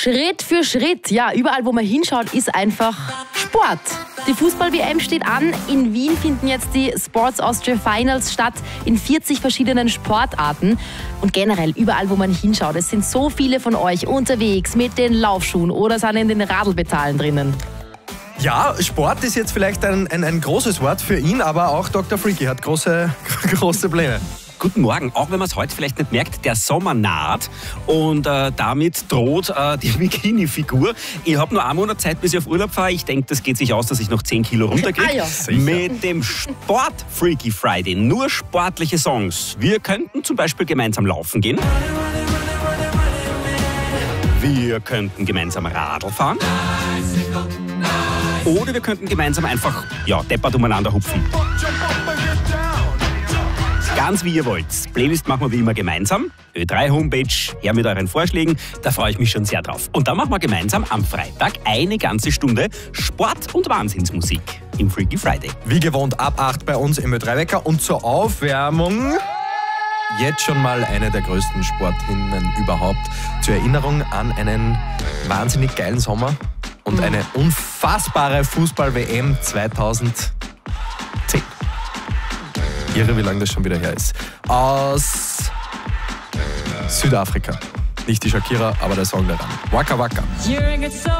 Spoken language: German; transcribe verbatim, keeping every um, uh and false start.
Schritt für Schritt, ja, überall wo man hinschaut, ist einfach Sport. Die Fußball-W M steht an. In Wien finden jetzt die Sports Austria Finals statt in vierzig verschiedenen Sportarten. Und generell, überall wo man hinschaut, es sind so viele von euch unterwegs mit den Laufschuhen oder sind in den Radlpedalen drinnen. Ja, Sport ist jetzt vielleicht ein, ein, ein großes Wort für ihn, aber auch Doktor Freaky hat große, große Pläne. Guten Morgen, auch wenn man es heute vielleicht nicht merkt, der Sommer naht und äh, damit droht äh, die Bikini-Figur. Ich habe nur einen Monat Zeit, bis ich auf Urlaub fahre. Ich denke, das geht sich aus, dass ich noch zehn Kilo runterkriege. Ah, ja. Mit dem Sport Freaky Friday, nur sportliche Songs. Wir könnten zum Beispiel gemeinsam laufen gehen. Wir könnten gemeinsam Radl fahren. Oder wir könnten gemeinsam einfach, ja, deppert umeinander hupfen. Ganz wie ihr wollt. Playlist machen wir wie immer gemeinsam. Ö drei Homepage, her mit euren Vorschlägen. Da freue ich mich schon sehr drauf. Und dann machen wir gemeinsam am Freitag eine ganze Stunde Sport- und Wahnsinnsmusik im Freaky Friday. Wie gewohnt ab acht bei uns im Ö drei Wecker. Und zur Aufwärmung jetzt schon mal eine der größten Sporthinnen überhaupt. Zur Erinnerung an einen wahnsinnig geilen Sommer und mhm. eine unfassbare Fußball-W M zweitausendzehn. Irre, wie lange das schon wieder her ist. Aus Südafrika. Nicht die Shakira, aber der Song daran. Waka Waka.